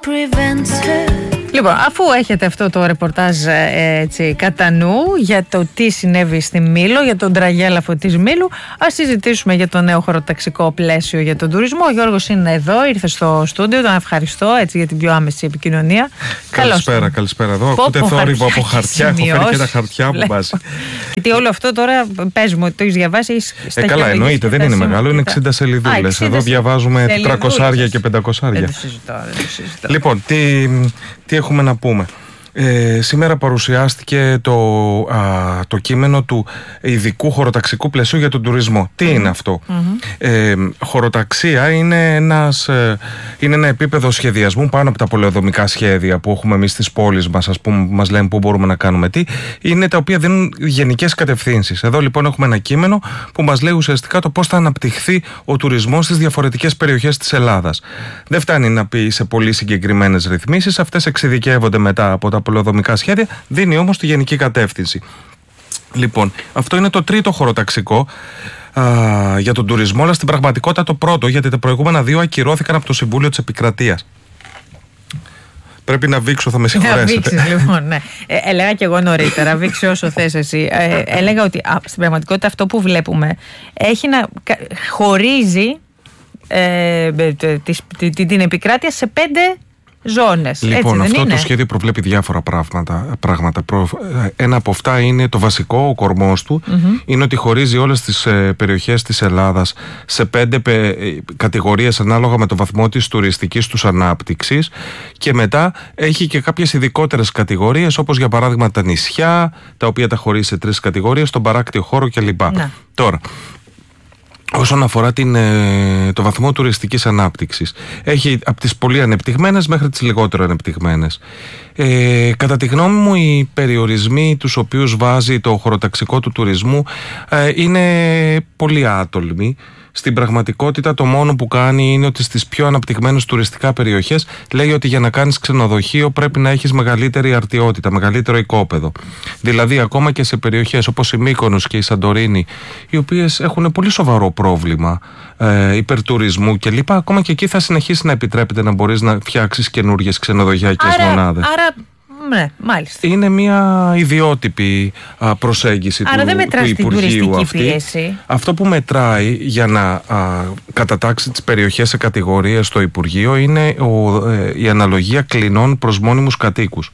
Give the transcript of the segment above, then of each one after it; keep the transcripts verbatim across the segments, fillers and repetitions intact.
Λοιπόν, αφού έχετε αυτό το ρεπορτάζ έτσι, κατά νου για το τι συνέβη στη Μήλο, για τον τραγέλαφο της Μήλου, ας συζητήσουμε για το νέο χωροταξικό πλαίσιο για τον τουρισμό. Ο Γιώργος είναι εδώ, ήρθε στο στούντιο, τον ευχαριστώ έτσι, για την πιο άμεση επικοινωνία. Καλησπέρα, Καλώς. καλησπέρα εδώ. Ακούτε θόρυβο από χαρτιά, έχω φέρει και τα χαρτιά που βάζει. Γιατί όλο αυτό τώρα, πες μου, το έχεις διαβάσει στα ε, καλά, εννοείται, δεν είναι μεγάλο, είναι εξήντα σελίδουλες. Εδώ διαβάζουμε τριακόσια και πεντακόσια. Δεν το συζητώ, δεν το συζητώ. Λοιπόν, τι, τι έχουμε να πούμε. Ε, σήμερα παρουσιάστηκε το, α, το κείμενο του ειδικού χωροταξικού πλαισίου για τον τουρισμό. Τι mm-hmm. είναι αυτό? Mm-hmm. Ε, χωροταξία είναι, ένας, ε, είναι ένα επίπεδο σχεδιασμού πάνω από τα πολεοδομικά σχέδια που έχουμε εμείς στις πόλεις μας, ας πούμε, που μας λένε πού μπορούμε να κάνουμε τι. Είναι τα οποία δίνουν γενικές κατευθύνσεις. Εδώ λοιπόν έχουμε ένα κείμενο που μας λέει ουσιαστικά το πώς θα αναπτυχθεί ο τουρισμός στις διαφορετικές περιοχές της Ελλάδας. Δεν φτάνει να πει σε πολύ συγκεκριμένες ρυθμίσεις, αυτές εξειδικεύονται μετά από τα πολεοδομικά σχέδια, δίνει όμως τη γενική κατεύθυνση. Λοιπόν, αυτό είναι το τρίτο χωροταξικό α, για τον τουρισμό, αλλά στην πραγματικότητα το πρώτο, γιατί τα προηγούμενα δύο ακυρώθηκαν από το Συμβούλιο της Επικρατείας. Πρέπει να βήξω, θα με συγχωρέσετε. Να βήξεις, λοιπόν, ναι. Ε, έλεγα και εγώ νωρίτερα, βήξε όσο θες εσύ. Ε, έλεγα ότι α, στην πραγματικότητα αυτό που βλέπουμε έχει να χωρίζει ε, την, την επικράτεια σε πέντε ζώνες. Λοιπόν, έτσι, αυτό είναι? Το σχέδιο προβλέπει διάφορα πράγματα. πράγματα. Ένα από αυτά είναι το βασικό, ο κορμός του, mm-hmm. είναι ότι χωρίζει όλες τις ε, περιοχές της Ελλάδας σε πέντε πε, κατηγορίες ανάλογα με το βαθμό της τουριστικής τους ανάπτυξης, και μετά έχει και κάποιες ειδικότερες κατηγορίες, όπως για παράδειγμα τα νησιά, τα οποία τα χωρίζει σε τρεις κατηγορίες, τον παράκτιο χώρο κλπ. Να. Τώρα, όσον αφορά την, το βαθμό τουριστικής ανάπτυξης, έχει από τις πολύ ανεπτυγμένες μέχρι τις λιγότερο ανεπτυγμένες. Ε, κατά τη γνώμη μου, οι περιορισμοί τους οποίους βάζει το χωροταξικό του τουρισμού ε, είναι πολύ άτολμοι. Στην πραγματικότητα το μόνο που κάνει είναι ότι στις πιο αναπτυγμένες τουριστικά περιοχές λέει ότι για να κάνεις ξενοδοχείο πρέπει να έχεις μεγαλύτερη αρτιότητα, μεγαλύτερο οικόπεδο. Δηλαδή ακόμα και σε περιοχές όπως η Μύκονος και η Σαντορίνη, οι οποίες έχουν πολύ σοβαρό πρόβλημα ε, υπερτουρισμού κλπ, ακόμα και εκεί θα συνεχίσει να επιτρέπεται να μπορείς να φτιάξεις καινούργιες ξενοδοχειακές άρα, μονάδες. Άρα... Ναι, μάλιστα. Είναι μια ιδιότυπη α, προσέγγιση Άρα του, δεν μετράει του Υπουργείου αυτή. Πίεση. Αυτό που μετράει για να α, κατατάξει τις περιοχές σε κατηγορίες στο Υπουργείο είναι ο, ε, η αναλογία κλινών προς μόνιμους κατοίκους.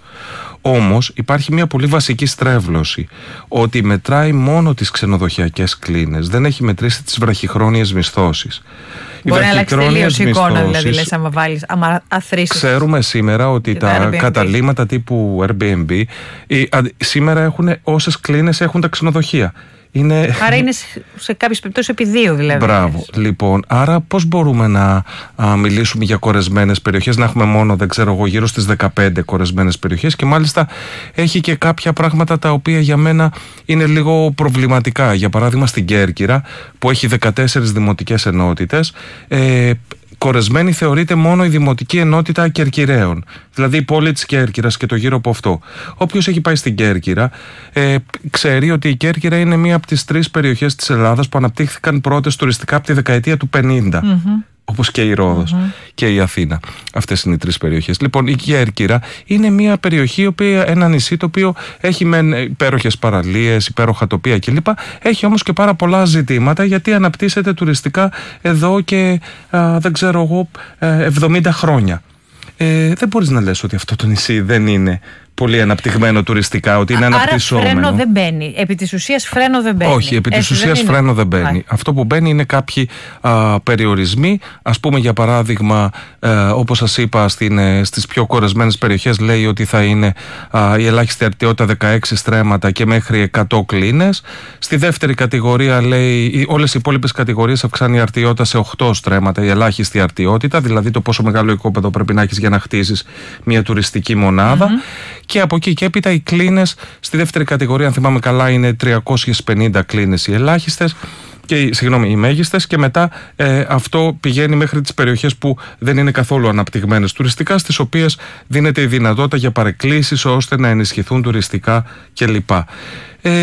Όμως υπάρχει μια πολύ βασική στρέβλωση, ότι μετράει μόνο τις ξενοδοχειακές κλίνες, δεν έχει μετρήσει τις βραχυχρόνιες μισθώσεις. Μπορεί να αλλάξει τελείως η εικόνα, δηλαδή, λες, άμα βάλεις, άμα αθροίσεις. Ξέρουμε σήμερα ότι τα, τα καταλύματα τύπου Airbnb οι, α, σήμερα έχουν όσες κλίνες έχουν τα ξενοδοχεία. Είναι... Άρα είναι σε κάποιες περιπτώσεις επί δύο, δηλαδή. Μπράβο. Λοιπόν, άρα πώς μπορούμε να α, μιλήσουμε για κορεσμένες περιοχές, να έχουμε μόνο, δεν ξέρω εγώ, γύρω στις δεκαπέντε κορεσμένες περιοχές, και μάλιστα έχει και κάποια πράγματα τα οποία για μένα είναι λίγο προβληματικά. Για παράδειγμα στην Κέρκυρα, που έχει δεκατέσσερις δημοτικές ενότητες, ε, κορεσμένη θεωρείται μόνο η Δημοτική Ενότητα Κερκυραίων, δηλαδή η πόλη της Κέρκυρας και το γύρο από αυτό. Όποιος έχει πάει στην Κέρκυρα ε, ξέρει ότι η Κέρκυρα είναι μία από τις τρεις περιοχές της Ελλάδας που αναπτύχθηκαν πρώτες τουριστικά από τη δεκαετία του πενήντα. Mm-hmm. Όπως και η Ρόδος mm-hmm. και η Αθήνα. Αυτές είναι οι τρεις περιοχές. Λοιπόν, η Κέρκυρα είναι μια περιοχή, οποία, ένα νησί το οποίο έχει μεν υπέροχες παραλίες, υπέροχα τοπία κλπ. Έχει όμως και πάρα πολλά ζητήματα, γιατί αναπτύσσεται τουριστικά εδώ και α, δεν ξέρω εγώ εβδομήντα χρόνια. Ε, δεν μπορείς να λες ότι αυτό το νησί δεν είναι πολύ αναπτυγμένο τουριστικά, ότι είναι αναπτυσσόμενο. Άρα φρένο δεν μπαίνει. Επί της ουσίας φρένο δεν μπαίνει. Όχι, επί της ουσίας φρένο είναι. δεν μπαίνει. Α. Αυτό που μπαίνει είναι κάποιοι α, περιορισμοί. Ας πούμε, για παράδειγμα, ε, όπως σας είπα, στην, στις πιο κορεσμένες περιοχές λέει ότι θα είναι α, η ελάχιστη αρτιότητα δεκαέξι στρέμματα και μέχρι εκατό κλίνες. Στη δεύτερη κατηγορία λέει όλες οι υπόλοιπες κατηγορίες αυξάνει η αρτιότητα σε οκτώ στρέμματα, η ελάχιστη αρτιότητα, δηλαδή το πόσο μεγάλο οικόπεδο πρέπει να έχεις για να χτίσεις μια τουριστική μονάδα. Mm-hmm. Και από εκεί και έπειτα οι κλίνες στη δεύτερη κατηγορία, αν θυμάμαι καλά, είναι τριακόσιες πενήντα κλίνες οι ελάχιστες και, συγγνώμη, οι μέγιστες, και μετά ε, αυτό πηγαίνει μέχρι τις περιοχές που δεν είναι καθόλου αναπτυγμένες τουριστικά, στις οποίες δίνεται η δυνατότητα για παρεκκλήσεις ώστε να ενισχυθούν τουριστικά κλπ. Ε,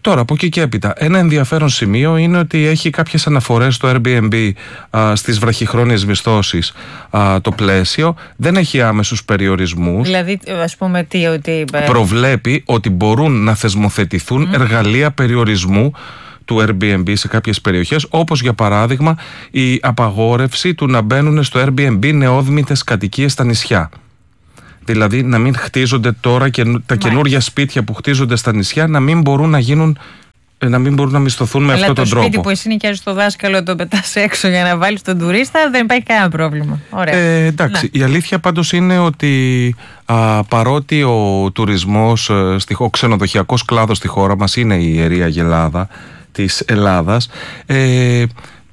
Τώρα, από εκεί και έπειτα, ένα ενδιαφέρον σημείο είναι ότι έχει κάποιες αναφορές στο Airbnb α, στις βραχυχρόνιες μισθώσεις α, το πλαίσιο. Δεν έχει άμεσους περιορισμούς. Δηλαδή, ας πούμε, τι, ότι... Προβλέπει ότι μπορούν να θεσμοθετηθούν mm. εργαλεία περιορισμού του Airbnb σε κάποιες περιοχές, όπως για παράδειγμα η απαγόρευση του να μπαίνουν στο Airbnb νεόδμητες κατοικίες στα νησιά. Δηλαδή να μην χτίζονται τώρα και τα καινούργια σπίτια που χτίζονται στα νησιά να μην μπορούν να γίνουν, να μην μπορούν να μισθωθούν με αλλά αυτόν τον τρόπο. Το σπίτι που εσύ νοικιάζεις το δάσκαλο, το πετάς έξω για να βάλεις τον τουρίστα, δεν υπάρχει κανένα πρόβλημα. Ωραία. Ε, εντάξει, να. Η αλήθεια πάντως είναι ότι α, παρότι ο τουρισμός, ο ξενοδοχειακός κλάδος στη χώρα μας είναι η ιερή αγελάδα της Ελλάδας, ε,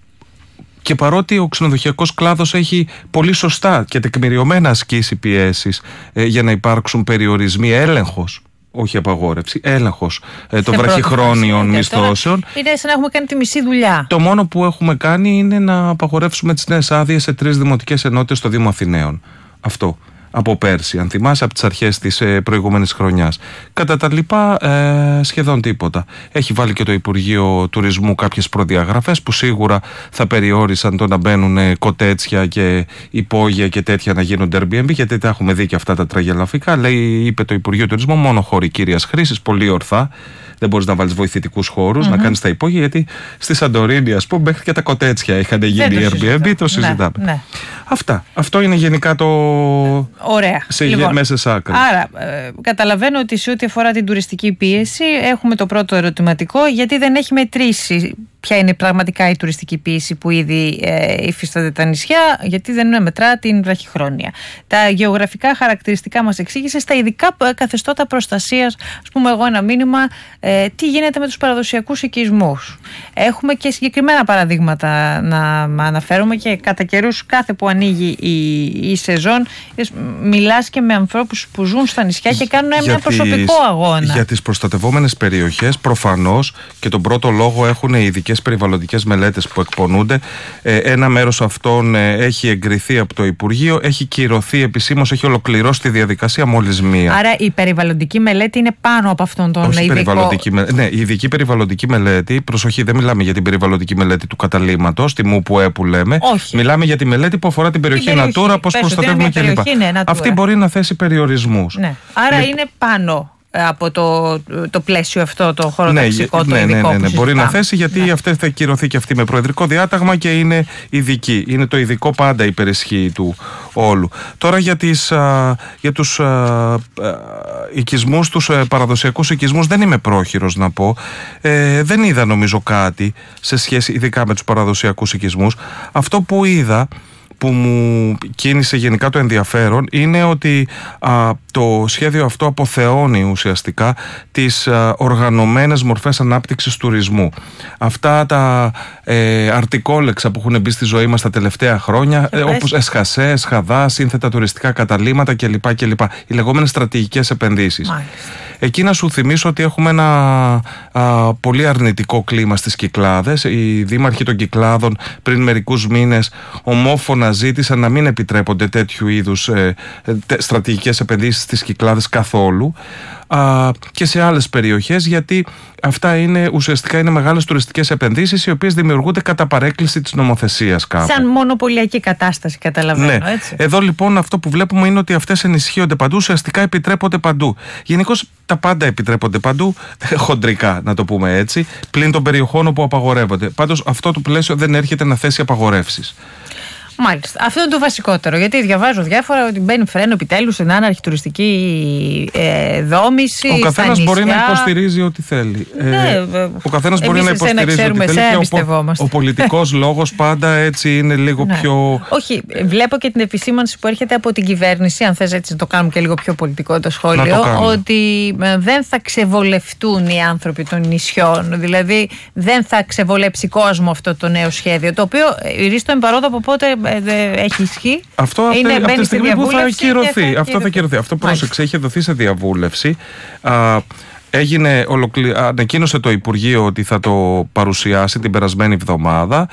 και παρότι ο ξενοδοχειακός κλάδος έχει πολύ σωστά και τεκμηριωμένα ασκήσει πιέσεις ε, για να υπάρξουν περιορισμοί, έλεγχος, όχι απαγόρευση, έλεγχος ε, των βραχυχρόνιων μισθώσεων. Είναι σαν να έχουμε κάνει τη μισή δουλειά. Το μόνο που έχουμε κάνει είναι να απαγορεύσουμε τις νέες άδειες σε τρεις δημοτικές ενότητες στο Δήμο Αθηναίων. Αυτό. Από πέρσι, αν θυμάσαι, από τις αρχές της ε, προηγούμενης χρονιάς. Κατά τα λοιπά, ε, σχεδόν τίποτα. Έχει βάλει και το Υπουργείο Τουρισμού κάποιες προδιαγραφές που σίγουρα θα περιόρισαν το να μπαίνουν ε, κοτέτσια και υπόγεια και τέτοια να γίνονται Airbnb, γιατί τα έχουμε δει και αυτά τα τραγελαφικά. Λέει, είπε το Υπουργείο Τουρισμού, μόνο χώροι κύριας χρήσης, πολύ ορθά. Δεν μπορείς να βάλεις βοηθητικούς χώρους, mm-hmm. να κάνεις τα υπόγεια, γιατί στη Σαντορίνη, ας πούμε, μέχρι και τα κοτέτσια είχαν γίνει Airbnb, το συζητάμε. Ναι, ναι. Αυτά. Αυτό είναι γενικά το. Ωραία. Σε λοιπόν, μέσες άκρες. Άρα, ε, καταλαβαίνω ότι σε ό,τι αφορά την τουριστική πίεση, έχουμε το πρώτο ερωτηματικό, γιατί δεν έχει μετρήσει ποια είναι πραγματικά η τουριστική πίεση που ήδη ε, υφίσταται τα νησιά, γιατί δεν μετρά την βραχυχρόνια. Τα γεωγραφικά χαρακτηριστικά μας εξήγησε, στα ειδικά καθεστώτα προστασίας, ας πούμε εγώ ένα μήνυμα, ε, τι γίνεται με τους παραδοσιακούς οικισμούς. Έχουμε και συγκεκριμένα παραδείγματα να αναφέρουμε και κατά καιρούς κάθε που ανοίγει η, η σεζόν, μιλάς και με ανθρώπους που ζουν στα νησιά και κάνουν για ένα τις, προσωπικό αγώνα. Για τις προστατευόμενες περιοχές προφανώς και τον πρώτο λόγο έχουν οι ειδικές περιβαλλοντικές μελέτες που εκπονούνται. Ε, ένα μέρος αυτών ε, έχει εγκριθεί από το Υπουργείο, έχει κυρωθεί επισήμως, έχει ολοκληρώσει τη διαδικασία μόλις μία. Άρα η περιβαλλοντική μελέτη είναι πάνω από αυτόν τον Όχι ειδικό. Περιβαλλοντική, ναι, η ειδική περιβαλλοντική μελέτη, προσοχή, δεν μιλάμε για την περιβαλλοντική μελέτη του καταλύματος, τη μου που που λέμε. Όχι. Μιλάμε για τη μελέτη που αφορά την περιοχή, περιοχή Natura, πώς προστατεύουμε κλπ. Αυτή μπορεί να θέσει περιορισμούς. Ναι. Άρα λοιπόν, είναι πάνω από το, το πλαίσιο αυτό, το χωροταξικό, ναι, το ναι, ειδικό. Ναι, ναι, ναι, μπορεί να θέσει, γιατί ναι. αυτή θα κυρωθεί και αυτή με προεδρικό διάταγμα και είναι ειδική. Είναι το ειδικό πάντα υπερισχύει του όλου. Τώρα για, τις, α, για τους α, α, οικισμούς, τους α, παραδοσιακούς οικισμούς, δεν είμαι πρόχειρος να πω. Ε, δεν είδα νομίζω κάτι σε σχέση ειδικά με τους παραδοσιακούς οικισμούς. Αυτό που είδα, που μου κίνησε γενικά το ενδιαφέρον, είναι ότι α, το σχέδιο αυτό αποθεώνει ουσιαστικά τις α, οργανωμένες μορφές ανάπτυξης τουρισμού. Αυτά τα ε, αρτικόλεξα που έχουν μπει στη ζωή μας τα τελευταία χρόνια, ε, όπως εσχασέ, εσχαδά, σύνθετα τουριστικά καταλύματα κλπ. κλπ. Οι λεγόμενες στρατηγικές επενδύσεις. Μάλιστα. Εκεί να σου θυμίσω ότι έχουμε ένα α, πολύ αρνητικό κλίμα στις Κυκλάδες. Οι δήμαρχοι των Κυκλάδων πριν μερικούς μήνες ομόφωνα ζήτησαν να μην επιτρέπονται τέτοιου είδους ε, τε, στρατηγικές επενδύσεις στις Κυκλάδες καθόλου, α, και σε άλλες περιοχές, γιατί αυτά είναι, ουσιαστικά είναι μεγάλες τουριστικές επενδύσεις οι οποίες δημιουργούνται κατά παρέκκληση της νομοθεσίας κάπου. Σαν μονοπωλιακή κατάσταση, καταλαβαίνω, ναι. έτσι. Εδώ λοιπόν αυτό που βλέπουμε είναι ότι αυτές ενισχύονται παντού, ουσιαστικά επιτρέπονται παντού. Γενικώς τα πάντα επιτρέπονται παντού, χοντρικά να το πούμε έτσι, πλην των περιοχών όπου απαγορεύονται. Πάντως αυτό το πλαίσιο δεν έρχεται να θέσει απαγορεύσεις. Μάλιστα. Αυτό είναι το βασικότερο. Γιατί διαβάζω διάφορα ότι μπαίνει φρένο επιτέλους στην άναρχη τουριστική ε, δόμηση. Ο καθένας μπορεί να υποστηρίζει ό,τι θέλει. Ναι, ε, ο καθένας μπορεί να υποστηρίζει ό,τι θέλει. Και ο, ο πολιτικός λόγος πάντα έτσι είναι λίγο ναι. πιο. Όχι, βλέπω και την επισήμανση που έρχεται από την κυβέρνηση, αν θες έτσι να το κάνουμε και λίγο πιο πολιτικό το σχόλιο, το ότι δεν θα ξεβολευτούν οι άνθρωποι των νησιών. Δηλαδή δεν θα ξεβολέψει κόσμο αυτό το νέο σχέδιο. Το οποίο ρίστο εμπαρόδο από πότε έχει ισχύ. Αυτό είναι, από τη στιγμή που θα κυρωθεί. Θα αυτό θα κυρωθεί. Αυτό πρόσεξε, είχε δοθεί σε διαβούλευση. Α, έγινε, ολοκλη... ανακοίνωσε το Υπουργείο ότι θα το παρουσιάσει την περασμένη εβδομάδα.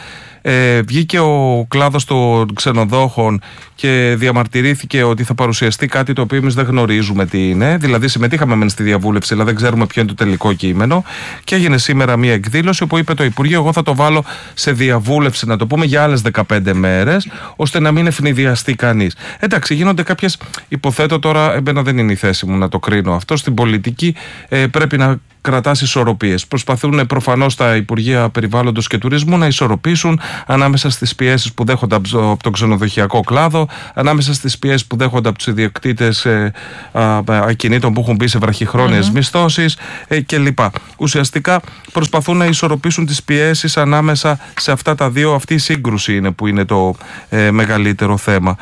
Ε, βγήκε ο κλάδος των ξενοδόχων και διαμαρτυρήθηκε ότι θα παρουσιαστεί κάτι το οποίο εμείς δεν γνωρίζουμε τι είναι. Δηλαδή, συμμετείχαμε μεν στη διαβούλευση, αλλά δεν ξέρουμε ποιο είναι το τελικό κείμενο. Και έγινε σήμερα μια εκδήλωση όπου είπε το Υπουργείο: εγώ θα το βάλω σε διαβούλευση, να το πούμε, για άλλες δεκαπέντε μέρες, ώστε να μην ευνηδιαστεί κανείς. Εντάξει, γίνονται κάποιες. Υποθέτω τώρα, εμένα δεν είναι η θέση μου να το κρίνω αυτό. Στην πολιτική ε, πρέπει να κρατάς ισορροπίες. Προσπαθούν προφανώς τα Υπουργεία Περιβάλλοντος και Τουρισμού να ισορροπήσουν ανάμεσα στις πιέσεις που δέχονται από τον ξενοδοχειακό κλάδο, ανάμεσα στις πιέσεις που δέχονται από τους ιδιοκτήτες ε, α, ακινήτων που έχουν μπει σε βραχυχρόνιες mm-hmm. μισθώσεις ε, κλπ. Ουσιαστικά προσπαθούν να ισορροπήσουν τις πιέσεις ανάμεσα σε αυτά τα δύο. Αυτή η σύγκρουση είναι που είναι το ε, μεγαλύτερο θέμα.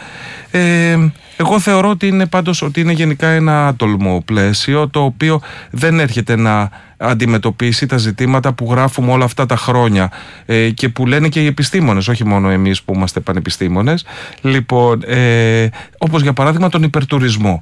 Ε, Εγώ θεωρώ ότι είναι πάντως ότι είναι γενικά ένα άτολμο πλαίσιο, το οποίο δεν έρχεται να αντιμετωπίσει τα ζητήματα που γράφουμε όλα αυτά τα χρόνια ε, και που λένε και οι επιστήμονες, όχι μόνο εμείς που είμαστε πανεπιστήμονες. Λοιπόν, ε, όπως για παράδειγμα τον υπερτουρισμό,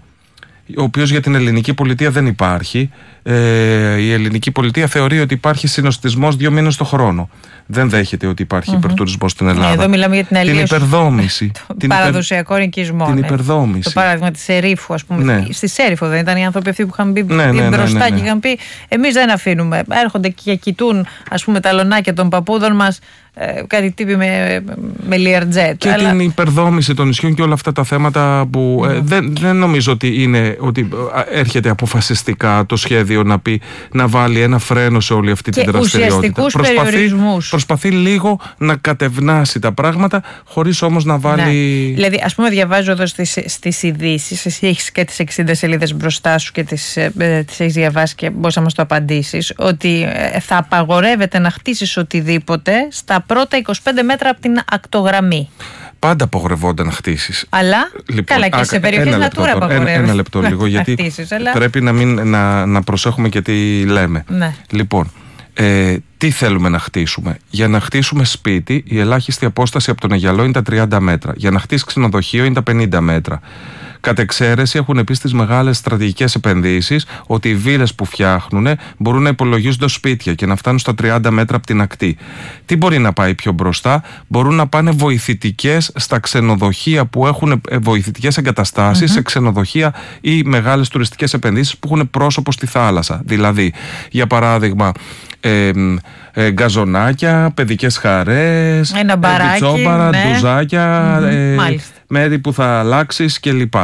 ο οποίος για την ελληνική πολιτεία δεν υπάρχει. Ε, η ελληνική πολιτεία θεωρεί ότι υπάρχει συνοστισμός δύο μήνες το χρόνο. Δεν δέχεται ότι υπάρχει mm-hmm. υπερτουρισμός στην Ελλάδα. Εδώ μιλάμε για την αλλίωση. Την υπερδόμηση. Το την παραδοσιακό νοικισμό. Την ναι. υπερδόμηση. Το παράδειγμα της Ερήφου, ας πούμε. Ναι. Στη Σέριφο δεν ήταν οι άνθρωποι αυτοί που είχαν μπει ναι, ναι, μπροστά ναι, ναι, ναι. και είχαν πει: εμείς δεν αφήνουμε. Έρχονται και κοιτούν, ας πούμε, τα λονάκια των παππούδων μας. Ε, κάτι τύποι με, με Learjet. Και αλλά... την υπερδόμηση των νησιών και όλα αυτά τα θέματα που ε, δεν, δεν νομίζω ότι, είναι, ότι έρχεται αποφασιστικά το σχέδιο να πει να βάλει ένα φρένο σε όλη αυτή και την δραστηριότητα. Προσπαθεί, προσπαθεί λίγο να κατευνάσει τα πράγματα, χωρίς όμως να βάλει. Ναι. Δηλαδή, ας πούμε, διαβάζω εδώ στις, στις ειδήσεις, εσύ έχεις και τις εξήντα σελίδες μπροστά σου και τις, ε, τις έχεις διαβάσει και μπορείς να μας το απαντήσεις, ότι ε, θα απαγορεύεται να χτίσεις οτιδήποτε στα πρώτα είκοσι πέντε μέτρα από την ακτογραμμή. Πάντα απογορευόνταν να χτίσεις. Αλλά, λοιπόν, καλά, και α, σε περιοχές Natura απαγορεύεται. Ένα, ένα λεπτό λίγο, γιατί χτίσεις, αλλά... πρέπει να, μην, να, να προσέχουμε και τι λέμε. Ναι. Λοιπόν, ε, τι θέλουμε να χτίσουμε? Για να χτίσουμε σπίτι, η ελάχιστη απόσταση από τον Αιγιαλό είναι τα τριάντα μέτρα. Για να χτίσεις ξενοδοχείο είναι τα πενήντα μέτρα. Κατ' εξαίρεση έχουν πει στις μεγάλες στρατηγικές επενδύσεις ότι οι βίλες που φτιάχνουν μπορούν να υπολογίζονται ως σπίτια και να φτάνουν στα τριάντα μέτρα από την ακτή. Τι μπορεί να πάει πιο μπροστά? Μπορούν να πάνε βοηθητικές στα ξενοδοχεία που έχουν βοηθητικές εγκαταστάσεις, mm-hmm. σε ξενοδοχεία ή μεγάλες τουριστικές επενδύσεις που έχουν πρόσωπο στη θάλασσα. Δηλαδή, για παράδειγμα, ε, ε, γκαζονάκια, παιδικές χαρές, ένα μπαράκι, μπιτσόμπαρα, ναι. ντουζάκια, mm-hmm. ε, μέρη που θα αλλάξεις κλπ.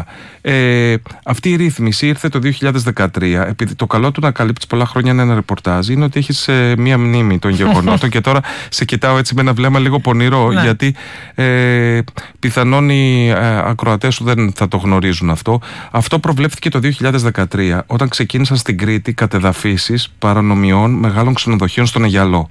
Ε, αυτή η ρύθμιση ήρθε το δύο χιλιάδες δεκατρία, επειδή το καλό του να καλύπτεις πολλά χρόνια ένα ρεπορτάζ είναι ότι έχεις ε, μία μνήμη των γεγονότων και τώρα σε κοιτάω έτσι με ένα βλέμμα λίγο πονηρό, ναι. γιατί ε, πιθανόν οι ε, ακροατές σου δεν θα το γνωρίζουν αυτό. Αυτό προβλέφθηκε το δύο χιλιάδες δεκατρία όταν ξεκίνησαν στην Κρήτη κατεδαφίσεις παρανομιών μεγάλων ξενοδοχείων στον Αιγιαλό.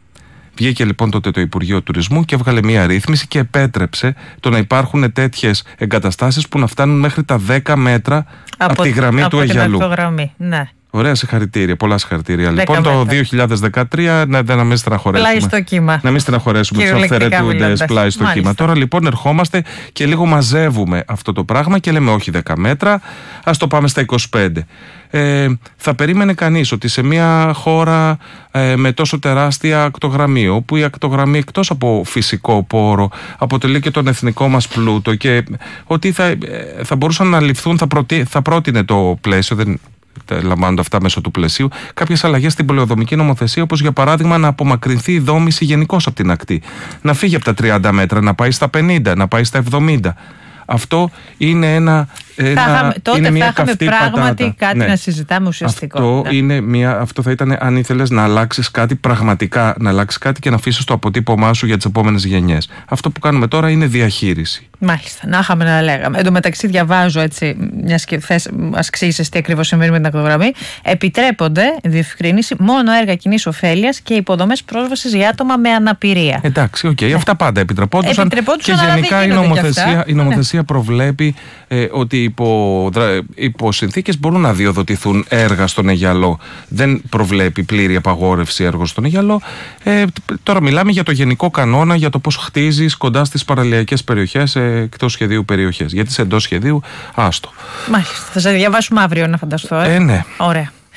Βγήκε λοιπόν τότε το Υπουργείο Τουρισμού και έβγαλε μία ρύθμιση και επέτρεψε το να υπάρχουν τέτοιες εγκαταστάσεις που να φτάνουν μέχρι τα δέκα μέτρα από, από τη γραμμή από του Αιγιαλού. Ναι. Ωραία, συγχαρητήρια, πολλά συγχαρητήρια. Λοιπόν, το δύο χιλιάδες δεκατρία να, να μην στεναχωρέσουμε. Πλάι στο κύμα. Να μην στεναχωρέσουμε τους αυθαιρετούντες πλάι στο Μάλιστα. κύμα. Τώρα λοιπόν ερχόμαστε και λίγο μαζεύουμε αυτό το πράγμα και λέμε όχι δέκα μέτρα, ας το πάμε στα είκοσι πέντε. Ε, θα περίμενε κανείς ότι σε μια χώρα ε, με τόσο τεράστια ακτογραμμή, όπου η ακτογραμμή εκτός από φυσικό πόρο αποτελεί και τον εθνικό μας πλούτο και ότι θα, ε, θα μπορούσαν να ληφθούν, θα, προτι, θα πρότεινε το πλαίσιο, δεν λαμβάνονται αυτά μέσω του πλαισίου, κάποιες αλλαγές στην πολεοδομική νομοθεσία, όπως για παράδειγμα να απομακρυνθεί η δόμηση γενικώς από την ακτή. Να φύγει από τα τριάντα μέτρα, να πάει στα πενήντα, να πάει στα εβδομήντα. Αυτό είναι ένα. ένα είχαμε, τότε είναι μια θα είχαμε πράγματι πατάτα. κάτι ναι. να συζητάμε ουσιαστικό. Αυτό, ναι. είναι μια, αυτό θα ήταν αν ήθελες να αλλάξεις κάτι πραγματικά, να αλλάξεις κάτι και να αφήσεις το αποτύπωμά σου για τις επόμενες γενιές. Αυτό που κάνουμε τώρα είναι διαχείριση. Μάλιστα, να είχαμε να λέγαμε. Εν τω μεταξύ, διαβάζω έτσι, μια και θες ασκήσεις τι ακριβώς συμβαίνει με την ακτογραμμή. Επιτρέπονται, διευκρίνηση, μόνο έργα κοινής ωφέλειας και υποδομές πρόσβασης για άτομα με αναπηρία. Εντάξει, οκ, okay. ναι. αυτά πάντα επιτρεπόντουσαν. επιτρεπόντουσαν και γενικά η νομοθεσία, η νομοθεσία ναι. προβλέπει ε, ότι υπό, υπό συνθήκες μπορούν να διοδοτηθούν έργα στον Αιγιαλό. Δεν προβλέπει πλήρη απαγόρευση έργων στον Αιγιαλό. Ε, τώρα μιλάμε για το γενικό κανόνα για το πώς χτίζεις κοντά στις παραλιακές περιοχές, ε, εκτός σχεδίου περιοχές. Γιατί σε εντός σχεδίου, άστο. Μάλιστα. Θα σε διαβάσουμε αύριο, να φανταστώ. Ε, ε ναι. Ωραία.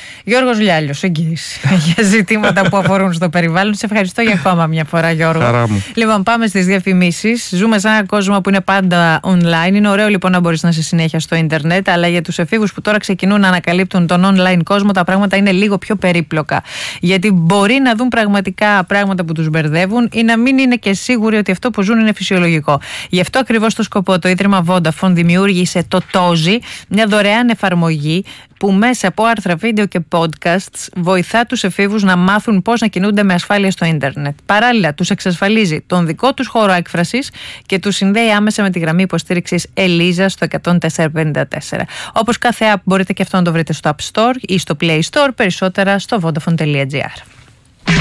Γιώργος Λιάλιος, εγγύηση για ζητήματα που αφορούν στο περιβάλλον. Σε ευχαριστώ για ακόμα μια φορά, Γιώργο. Χαρά μου. Λοιπόν, πάμε στις διαφημίσεις. Ζούμε σε έναν κόσμο που είναι πάντα online. Είναι ωραίο λοιπόν να μπορείς να είσαι συνέχεια στο ίντερνετ, αλλά για τους εφήβους που τώρα ξεκινούν να ανακαλύπτουν τον online κόσμο, τα πράγματα είναι λίγο πιο περίπλοκα. Γιατί μπορεί να δουν πραγματικά πράγματα που τους μπερδεύουν ή να μην είναι και σίγουροι ότι αυτό που ζουν είναι φυσιολογικό. Γι' αυτό ακριβώς το σκοπό το Ίδρυμα Vodafone δημιούργησε το Tozi, μια δωρεάν εφαρμογή που μέσα από άρθρα, βίντεο και podcasts βοηθά τους εφήβους να μάθουν πώς να κινούνται με ασφάλεια στο ίντερνετ. Παράλληλα, τους εξασφαλίζει τον δικό τους χώρο έκφρασης και τους συνδέει άμεσα με τη γραμμή υποστήριξης Ελίζα στο εκατόν τέσσερα πενήντα τέσσερα. Όπως κάθε app, μπορείτε και αυτό να το βρείτε στο App Store ή στο Play Store, περισσότερα στο vodafone τελεία gr.